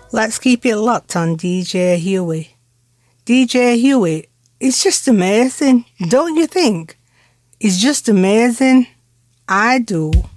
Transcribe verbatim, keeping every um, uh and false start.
Let's keep it locked on D J Huey. D J Huey is just amazing, don't you think? It's just amazing. I do.